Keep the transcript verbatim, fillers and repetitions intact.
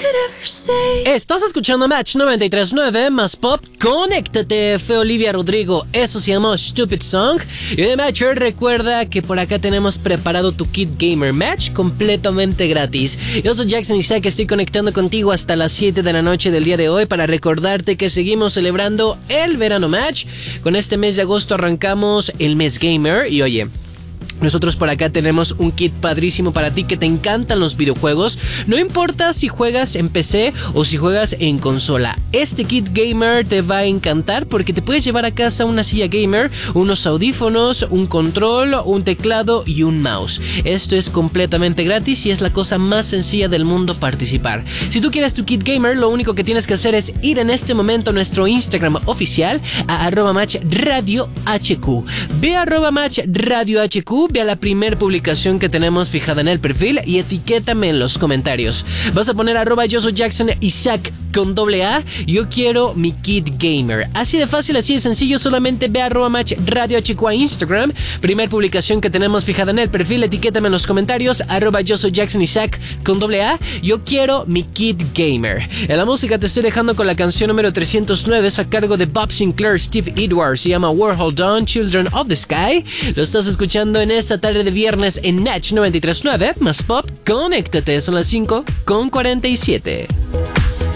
Estás escuchando Match noventa y tres punto nueve más Pop. Conéctate, fue Olivia Rodrigo. Eso se llamó Stupid Song. Y de Matcher, recuerda que por acá tenemos preparado tu kit gamer Match completamente gratis. Yo soy Jackson Isaac, estoy conectando contigo hasta las siete de la noche del día de hoy para recordarte que seguimos celebrando el verano Match. Con este mes de agosto arrancamos el mes gamer y oye, nosotros por acá tenemos un kit padrísimo para ti que te encantan los videojuegos. No importa si juegas en P C o si juegas en consola. Este kit gamer te va a encantar porque te puedes llevar a casa una silla gamer, unos audífonos, un control, un teclado y un mouse. Esto es completamente gratis y es la cosa más sencilla del mundo participar. Si tú quieres tu kit gamer, lo único que tienes que hacer es ir en este momento a nuestro Instagram oficial a arroba match radio hq. Ve a arroba match radio hq. Ve a la primer publicación que tenemos fijada en el perfil y etiquétame en los comentarios. Vas a poner arroba yo soy Jackson Isaac con doble A. Yo quiero mi kit gamer. Así de fácil, así de sencillo. Solamente ve a arroba match radio hq a Instagram. Primer publicación que tenemos fijada en el perfil. Etiquétame en los comentarios. Arroba yo soy Jackson Isaac con doble A. Yo quiero mi kit gamer. En la música te estoy dejando con la canción número trescientos nueve. Es a cargo de Bob Sinclair, Steve Edwards. Se llama Warhol Dawn, Children of the Sky. Lo estás escuchando en esta tarde de viernes en Natch noventa y tres punto nueve más Pop. Conéctate, son las cinco con cuarenta y siete.